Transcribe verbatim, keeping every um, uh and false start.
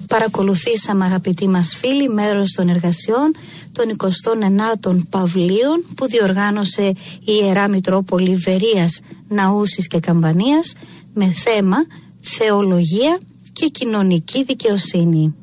Παρακολουθήσαμε, αγαπητοί μας φίλοι, μέρος των εργασιών των εικοστών ενάτων Παυλίων που διοργάνωσε η Ιερά Μητρόπολη Βερίας, Ναούσης και Καμπανίας με θέμα θεολογία και κοινωνική δικαιοσύνη.